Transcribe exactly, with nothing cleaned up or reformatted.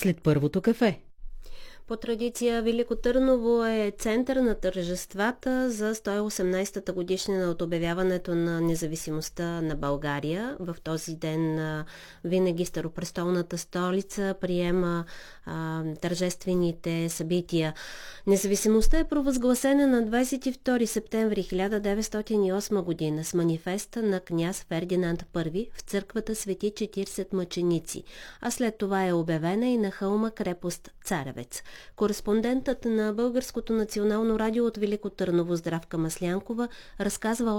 след първото кафе. По традиция Велико Търново е център на тържествата за сто и осемнадесетата годишнина от обявяването на независимостта на България. В този ден а, винаги Старопрестолната столица приема а, тържествените събития. Независимостта е провъзгласена на двадесет и втори септември хиляда деветстотин и осма година с манифеста на княз Фердинанд първи в църквата Свети четиридесет мъченици, а след това е обявена и на хълма крепост Царевец. Кореспондентът на Българското национално радио от Велико Търново Здравка Маслянкова разказва